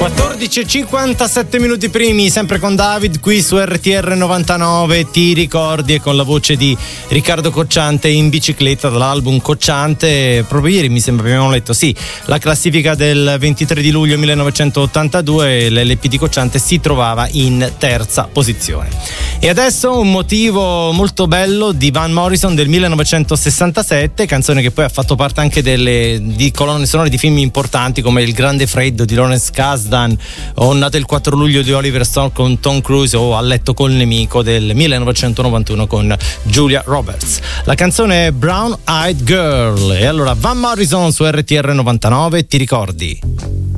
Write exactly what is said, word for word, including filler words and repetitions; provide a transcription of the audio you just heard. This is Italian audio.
quattordici e cinquantasette minuti primi, sempre con David qui su R T R novantanove, ti ricordi, e con la voce di Riccardo Cocciante in bicicletta dall'album Cocciante. Proprio ieri mi sembra abbiamo letto, sì, la classifica del ventitré di luglio millenovecentottantadue, l'L P di Cocciante si trovava in terza posizione. E adesso un motivo molto bello di Van Morrison del millenovecentosessantasette, canzone che poi ha fatto parte anche delle di colonne sonore di film importanti come Il Grande Freddo di Lawrence Kasdan, o Nato il quattro luglio di Oliver Stone con Tom Cruise, o A letto col nemico del millenovecentonovantuno con Julia Roberts. La canzone è Brown Eyed Girl. E allora Van Morrison su R T R novantanove, ti ricordi?